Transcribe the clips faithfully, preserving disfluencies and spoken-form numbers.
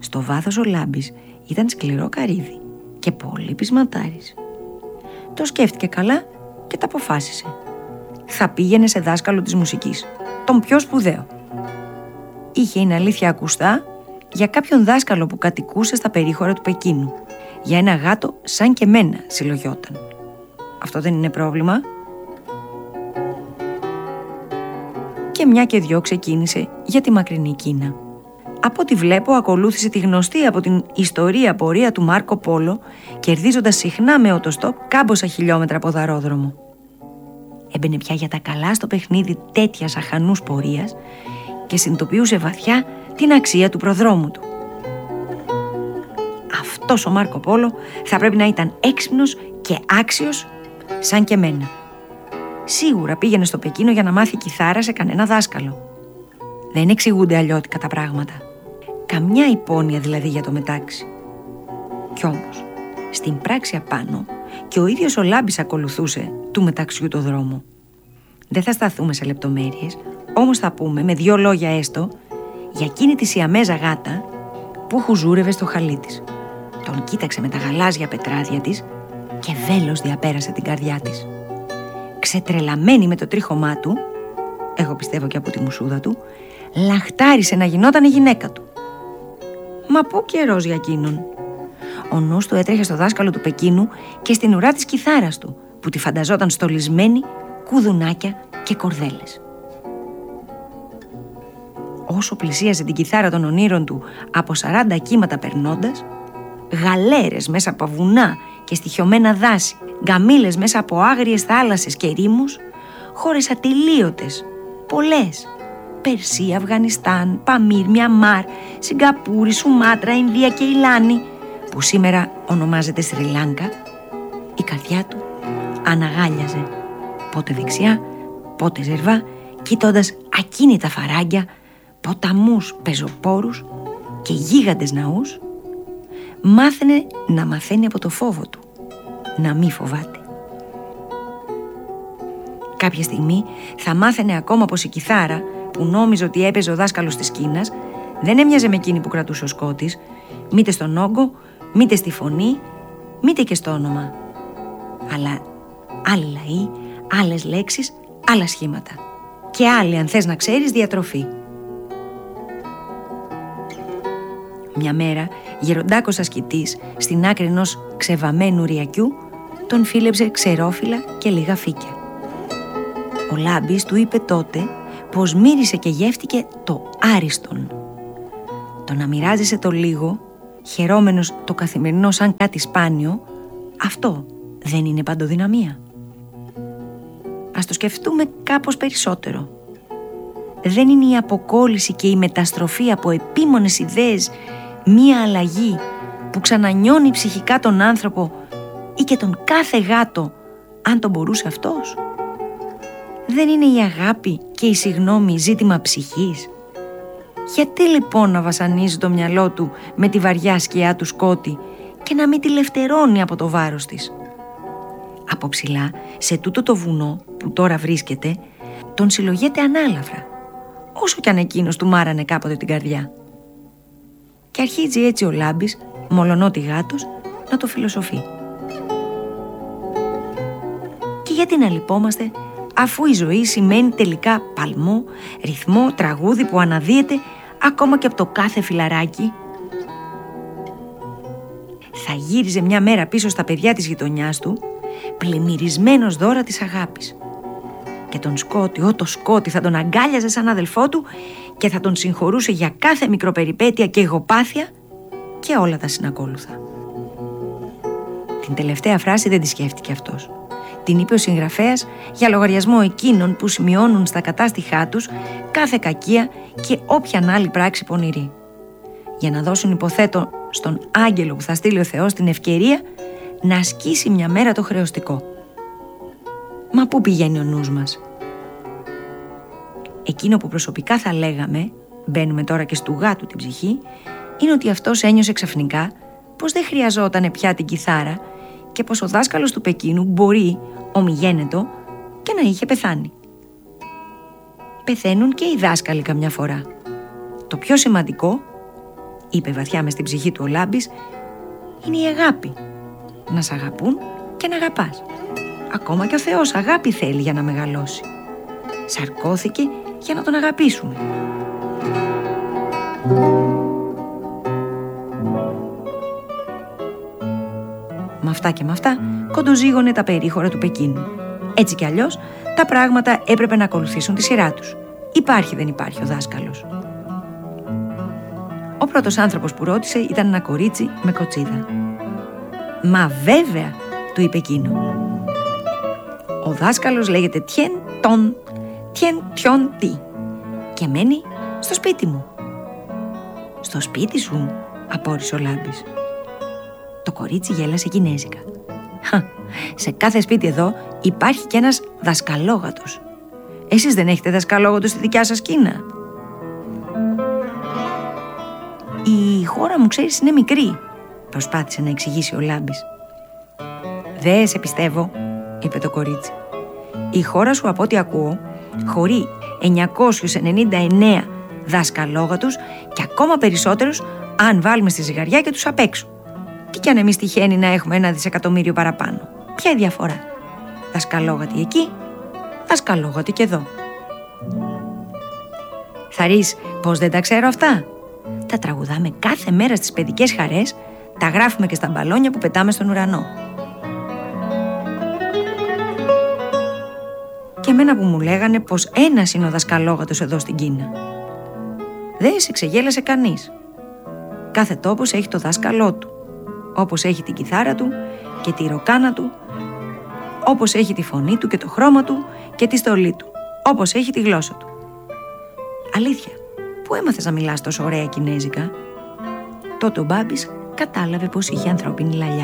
Στο βάθος ο Λάμπης ήταν σκληρό καρύδι και πολύ πεισματάρης. Το σκέφτηκε καλά και τα αποφάσισε. Θα πήγαινε σε δάσκαλο της μουσικής, τον πιο σπουδαίο. Είχε, είναι αλήθεια, ακουστά για κάποιον δάσκαλο που κατοικούσε στα περίχωρα του Πεκίνου. Για ένα γάτο σαν και μένα, συλλογιόταν. Αυτό δεν είναι πρόβλημα? Και μια και δυο ξεκίνησε για τη μακρινή Κίνα. Από ό,τι βλέπω ακολούθησε τη γνωστή από την ιστορία πορεία του Μάρκο Πόλο, κερδίζοντας συχνά με οτοστόπ κάμποσα χιλιόμετρα ποδαρόδρομο. Έμπαινε πια για τα καλά στο παιχνίδι τέτοιας αχανούς πορείας και συνειδητοποιούσε βαθιά την αξία του προδρόμου του. Αυτός ο Μάρκο Πόλο θα πρέπει να ήταν έξυπνος και άξιος σαν και εμένα. Σίγουρα πήγαινε στο Πεκίνο για να μάθει κιθάρα σε κανένα δάσκαλο. Δεν εξηγούνται αλλιώτικα τα πράγματα. Καμιά υπόνοια δηλαδή για το μετάξι. Κι όμως, στην πράξη απάνω και ο ίδιος ο Λάμπης ακολουθούσε του μεταξιού το δρόμο. Δεν θα σταθούμε σε λεπτομέρειες, όμως θα πούμε με δύο λόγια έστω για εκείνη τη Σιαμέζα γάτα που χουζούρευε στο χαλί της. Τον κοίταξε με τα γαλάζια πετράδια της και βέλος διαπέρασε την καρδιά της. Ξετρελαμένη με το τρίχωμά του, εγώ πιστεύω και από τη μουσούδα του, λαχτάρισε να γινόταν η γυναίκα του. Μα πού καιρός για εκείνον. Ο νους του έτρεχε στο δάσκαλο του Πεκίνου και στην ουρά της κιθάρας του, που τη φανταζόταν στολισμένη, κουδουνάκια και κορδέλες. Όσο πλησίαζε την κιθάρα των ονείρων του από σαράντα κύματα περνώντας, γαλέρες μέσα από βουνά και στοιχειωμένα δάση, γκαμίλες μέσα από άγριες θάλασσες και ρήμους, χώρες ατελείωτες, πολλές, Περσία, Αφγανιστάν, Παμίρ, Μιαμάρ, Σιγκαπούρη, Σουμάτρα, Ινδία και Ιλάνη, που σήμερα ονομάζεται Σρι Λάνκα, η καρδιά του αναγάλιαζε, πότε δεξιά, πότε ζερβά, κοιτώντας ακίνητα φαράγγια, ποταμούς, πεζοπόρους και γίγαντες ναούς. Μάθαινε να μαθαίνει από το φόβο του, να μη φοβάται. Κάποια στιγμή θα μάθαινε ακόμα πως η κιθάρα που νόμιζε ότι έπαιζε ο δάσκαλος της Κίνας δεν έμοιαζε με εκείνη που κρατούσε ο Σκότης, μήτε στον όγκο, μήτε στη φωνή, μήτε και στο όνομα. Αλλά άλλοι λαοί, άλλες λέξεις, άλλα σχήματα. Και άλλη, αν θες να ξέρεις, διατροφή. Μια μέρα, γεροντάκος ασκητής, στην άκρη ενός ξεβαμένου ριακιού, τον φίλεψε ξερόφυλλα και λίγα φύκια. Ο Λάμπης του είπε τότε πως μύρισε και γεύτηκε το άριστον. Το να μοιράζεσαι το λίγο, χαιρόμενος το καθημερινό σαν κάτι σπάνιο, αυτό δεν είναι παντοδυναμία? Ας το σκεφτούμε κάπως περισσότερο. Δεν είναι η αποκόλληση και η μεταστροφή από επίμονες ιδέες μία αλλαγή που ξανανιώνει ψυχικά τον άνθρωπο ή και τον κάθε γάτο, αν τον μπορούσε αυτός? Δεν είναι η αγάπη και η συγνώμη ζήτημα ψυχής? Γιατί λοιπόν να βασανίζει το μυαλό του με τη βαριά σκιά του Σκότη και να μην τη λευτερώνει από το βάρος της? Από ψηλά, σε τούτο το βουνό που τώρα βρίσκεται, τον συλλογέται ανάλαφρα, όσο κι αν εκείνος του μάρανε κάποτε την καρδιά. Και αρχίζει έτσι ο Λάμπης, μολονότι γάτος, να το φιλοσοφεί. Και γιατί να λυπόμαστε, αφού η ζωή σημαίνει τελικά παλμό, ρυθμό, τραγούδι που αναδύεται ακόμα και από το κάθε φιλαράκι? Θα γύριζε μια μέρα πίσω στα παιδιά της γειτονιάς του, πλημμυρισμένος δώρα της αγάπης. Και τον Σκότη, ό, το Σκότη, θα τον αγκάλιαζε σαν αδελφό του και θα τον συγχωρούσε για κάθε μικροπεριπέτεια και εγωπάθεια και όλα τα συνακόλουθα. Την τελευταία φράση δεν τη σκέφτηκε αυτός. Την είπε ο συγγραφέας για λογαριασμό εκείνων που σημειώνουν στα κατάστιχά τους κάθε κακία και όποιαν άλλη πράξη πονηρή, για να δώσουν, υποθέτω, στον άγγελο που θα στείλει ο Θεός την ευκαιρία να ασκήσει μια μέρα το χρεωστικό. Μα πού πηγαίνει ο νους μας? Εκείνο που προσωπικά θα λέγαμε, μπαίνουμε τώρα και στου γάτου την ψυχή, είναι ότι αυτός ένιωσε ξαφνικά πως δεν χρειαζόταν πια την κιθάρα και πως ο δάσκαλος του Πεκίνου μπορεί, ομιγένετο, και να είχε πεθάνει. Πεθαίνουν και οι δάσκαλοι καμιά φορά. Το πιο σημαντικό είπε βαθιά μες στην ψυχή του ο Λάμπης, είναι η αγάπη. Να σ' αγαπούν και να αγαπάς. Ακόμα και ο Θεός αγάπη θέλει για να μεγαλώσει. Σαρκώθηκε για να τον αγαπήσουμε. Με αυτά και με αυτά κοντοζήγωνε τα περίχωρα του Πεκίνου. Έτσι κι αλλιώς τα πράγματα έπρεπε να ακολουθήσουν τη σειρά τους. Υπάρχει δεν υπάρχει ο δάσκαλος. Ο πρώτος άνθρωπος που ρώτησε ήταν ένα κορίτσι με κοτσίδα. «Μα βέβαια», του είπε εκείνο. «Ο δάσκαλος λέγεται Τιεν Τον, Τιεν Τιον Τι και μένει στο σπίτι μου». «Στο σπίτι σου?» απόρρισε ο Λάμπης. Το κορίτσι γέλασε κινέζικα. «Χα, σε κάθε σπίτι εδώ υπάρχει κι ένας δασκαλόγατος. Εσείς δεν έχετε δασκαλόγατο στη δικιά σας Κίνα?» «Η χώρα μου, ξέρεις, είναι μικρή», προσπάθησε να εξηγήσει ο Λάμπης. «Δε σε πιστεύω», είπε το κορίτσι. «Η χώρα σου, από ό,τι ακούω, χωρεί εννιακόσιους ενενήντα εννέα δασκαλόγατους και ακόμα περισσότερους αν βάλουμε στη ζυγαριά και τους απ' έξω. Τι κι αν εμείς τυχαίνει να έχουμε ένα δισεκατομμύριο παραπάνω. Ποια η διαφορά? Δασκαλόγατοι εκεί, δασκαλόγατοι και εδώ». «Θα ρεις πως δεν τα ξέρω αυτά? Τα τραγουδάμε κάθε μέρα στις παιδικές χαρές, τα γράφουμε και στα μπαλόνια που πετάμε στον ουρανό». Και εμένα που μου λέγανε πως ένας είναι ο δασκαλόγατος εδώ στην Κίνα. Δεν σε ξεγέλασε κανείς. Κάθε τόπος έχει το δάσκαλό του, όπως έχει την κιθάρα του και τη ροκάνα του, όπως έχει τη φωνή του και το χρώμα του και τη στολή του, όπως έχει τη γλώσσα του. Αλήθεια, πού έμαθες να μιλάς τόσο ωραία κινέζικα? Τότε ο Μπάμπης κατάλαβε πως είχε ανθρώπινη λαλιά.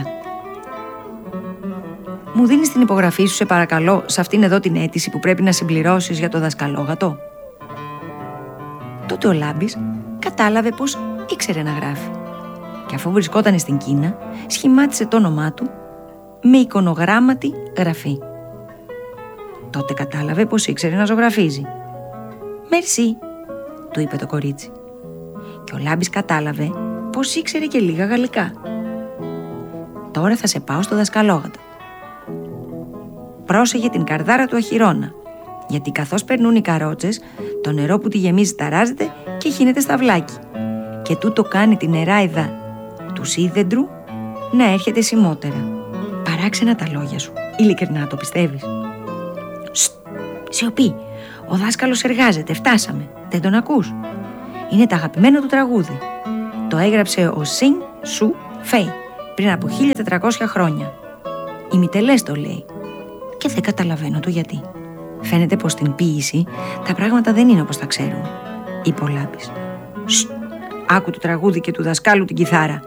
«Μου δίνεις την υπογραφή σου, σε παρακαλώ, σε αυτήν εδώ την αίτηση που πρέπει να συμπληρώσεις για το δασκαλόγατο?» Τότε ο Λάμπης κατάλαβε πως ήξερε να γράφει και αφού βρισκόταν στην Κίνα σχημάτισε το όνομά του με εικονογράμματη γραφή. Τότε κατάλαβε πως ήξερε να ζωγραφίζει. «Μερσή», του είπε το κορίτσι. Και ο Λάμπης κατάλαβε πως ήξερε και λίγα γαλλικά. «Τώρα θα σε πάω στο δασκαλόγατο. Πρόσεχε την καρδάρα του αχυρώνα, γιατί καθώς περνούν οι καρότσες, το νερό που τη γεμίζει ταράζεται και χύνεται στα βλάκι και τούτο κάνει την νεράιδα του σίδεντρου να έρχεται σημότερα». «Παράξενα τα λόγια σου, ειλικρινά το πιστεύεις?» «Σστ, σιωπή, ο δάσκαλος εργάζεται, φτάσαμε, δεν τον ακούς? Είναι το αγαπημένο του τραγούδι. Το έγραψε ο Σιν Σου Φέι πριν από χίλια τετρακόσια χρόνια. Η Μητελές το λέει και δεν καταλαβαίνω το γιατί. Φαίνεται πως στην ποίηση τα πράγματα δεν είναι όπως τα ξέρουν», είπε ο Λάμπης. «Σστ, άκου το τραγούδι και του δασκάλου την κιθάρα».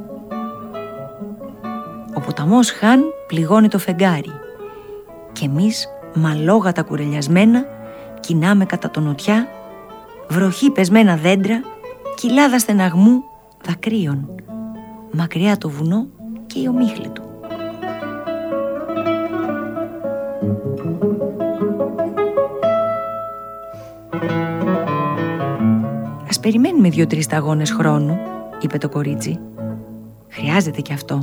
«Ο ποταμός Χαν πληγώνει το φεγγάρι και εμείς μαλόγατα κουρελιασμένα κοινάμε κατά το νοτιά, βροχή πεσμένα δέντρα, κοιλάδα στεναγμού δακρύων, μακριά το βουνό και η ομίχλη του». «Ας περιμένουμε δύο-τρεις σταγόνες χρόνου», είπε το κορίτσι. «Χρειάζεται και αυτό».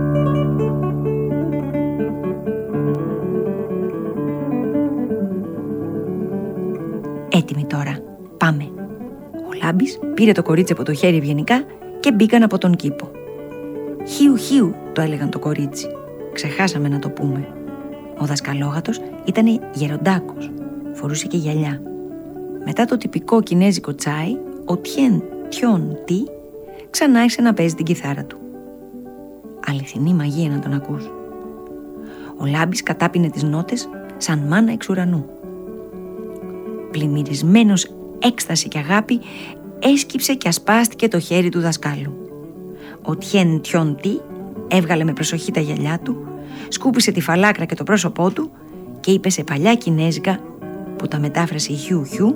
«Έτοιμοι τώρα, πάμε». Ο Λάμπης πήρε το κορίτσι από το χέρι ευγενικά και μπήκαν από τον κήπο. «Χιου χιου», το έλεγαν το κορίτσι. Ξεχάσαμε να το πούμε. Ο δασκαλόγατος ήταν γεροντάκος, φορούσε και γυαλιά. Μετά το τυπικό κινέζικο τσάι, ο Τιεν Τιον Τι ξανά άρχισε να παίζει την κιθάρα του. Αληθινή μαγεία να τον ακούς. Ο Λάμπης κατάπινε τις νότες σαν μάνα εξ ουρανού. Πλημμυρισμένος έκσταση και αγάπη, έσκυψε και ασπάστηκε το χέρι του δασκάλου. Ο Τιεν Τιον Τι έβγαλε με προσοχή τα γυαλιά του, σκούπισε τη φαλάκρα και το πρόσωπό του και είπε σε παλιά κινέζικα που τα μετάφρασε η Χιου Χιου: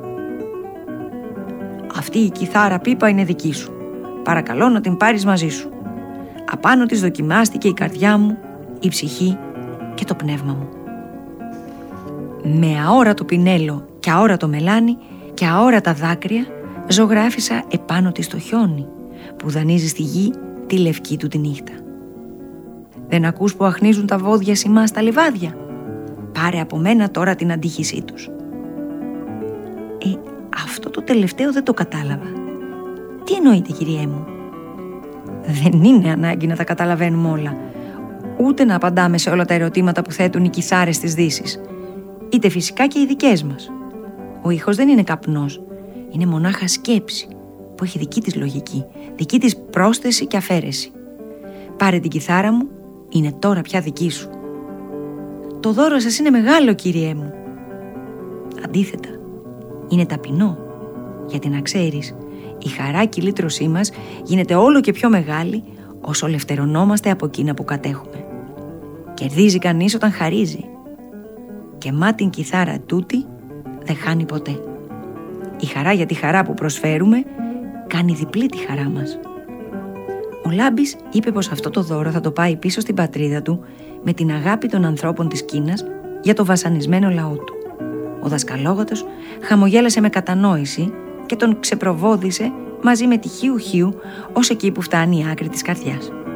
«Αυτή η κιθάρα πίπα είναι δική σου. Παρακαλώ να την πάρεις μαζί σου. Απάνω της δοκιμάστηκε η καρδιά μου, η ψυχή και το πνεύμα μου. Με αόρατο πινέλο και αόρατο μελάνι και αόρατα δάκρυα ζωγράφισα επάνω της το χιόνι, που δανείζει στη γη τη λευκή του τη νύχτα. Δεν ακούς που αχνίζουν τα βόδια σημά στα λιβάδια? Πάρε από μένα τώρα την αντίχησή τους. Ε, αυτό το τελευταίο δεν το κατάλαβα. Τι εννοείτε, κυριέ μου? Δεν είναι ανάγκη να τα καταλαβαίνουμε όλα, ούτε να απαντάμε σε όλα τα ερωτήματα που θέτουν οι κιθάρες της Δύσης, είτε φυσικά και οι δικές μας. Ο ήχος δεν είναι καπνός, είναι μονάχα σκέψη που έχει δική της λογική, δική της πρόσθεση και αφαίρεση. Πάρε την κιθάρα μου, είναι τώρα πια δική σου. Το δώρο σας είναι μεγάλο, κύριέ μου. Αντίθετα, είναι ταπεινό, γιατί να ξέρεις, η χαρά και η λύτρωσή μας γίνεται όλο και πιο μεγάλη όσο ελευθερωνόμαστε από εκείνα που κατέχουμε. Κερδίζει κανείς όταν χαρίζει, και μα την κιθάρα τούτη δεν χάνει ποτέ. Η χαρά για τη χαρά που προσφέρουμε κάνει διπλή τη χαρά μας. Ο Λάμπης είπε πως αυτό το δώρο θα το πάει πίσω στην πατρίδα του με την αγάπη των ανθρώπων της Κίνας για το βασανισμένο λαό του. Ο δασκαλόγατος χαμογέλασε με κατανόηση και τον ξεπροβόδισε μαζί με τη χιου χιου ως εκεί που φτάνει η άκρη της καρδιάς.